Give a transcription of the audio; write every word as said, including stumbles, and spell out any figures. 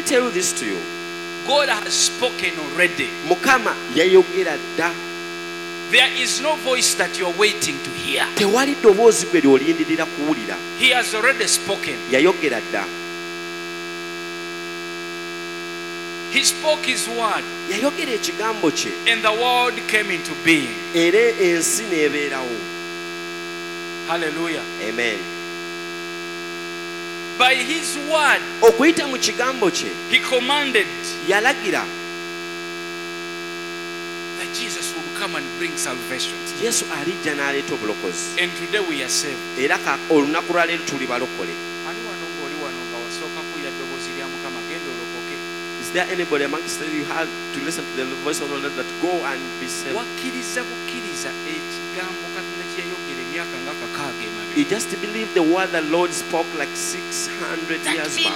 tell you this to you. God has spoken already. Mukama yayogera dda. There is no voice that you're waiting to hear. Tewali ddoboozi gwe ly'olindirira kuwulira. He has already spoken. Yayogera dda. He spoke his word. Yayogera ekigambo kye. And the world came into being. Era ensi n'ebeerawo. Hallelujah. Amen. By his word, okuyita mu kigambo kye, he commanded yalagira that Jesus would come and bring salvation. Yesu alijja n'aleeta obulokozi. And today we are saved. Era olunaku lwa leero tuli balokole. Ani wano ng'oli wano nga wasooka kuwulira ddoboozi lya Mukama genda olokoke? Is there anybody amongst you had to listen to the voice of the Lord that go and be saved? Wakkiriza bukkiriza ekigambo Katonda kye yayogera emyaka nga kakaaga emabega. You just believe the word the Lord spoke like six hundred years back.